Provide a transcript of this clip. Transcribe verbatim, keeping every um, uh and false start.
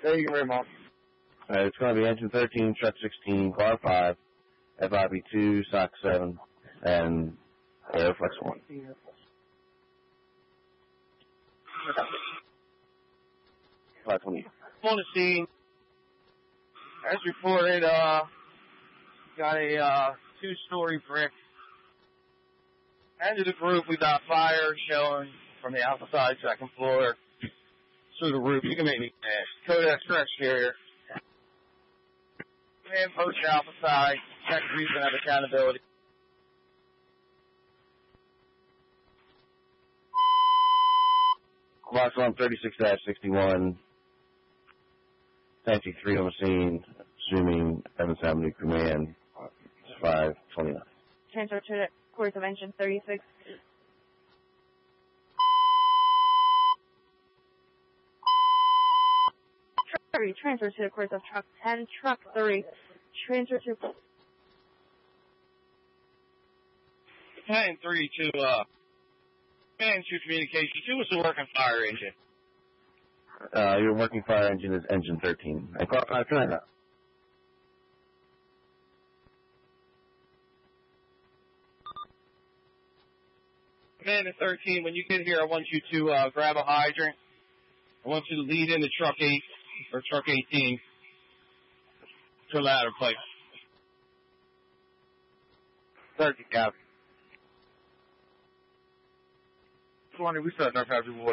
Thank you very much. All right, it's going to be engine thirteen, truck sixteen, car five, F I B two, sock seven, and Airflex one. five twenty. On the scene, as reported, uh, got a uh, two-story brick. End of the group, we got fire showing from the outside second floor through the roof. You can make me mad. Kodak Stretch Carrier. Man, post alpha side. Check reason of accountability. Box one thirty-six dash sixty-one. Tanty three on the scene, assuming Evans Avenue Command, five twenty-nine. Transfer to the course of engine thirty-six. thirty, transfer to the course of truck ten, truck three. Transfer to... ten three to, uh, man, to communications. Who was the working fire engine? Uh, your working fire engine is engine thirteen. And car five tonight. Man, at thirteen, when you get here, I want you to uh, grab a hydrant. I want you to lead into truck eight, or truck eighteen, to a ladder place. thirty, Cap. twenty, we set our factory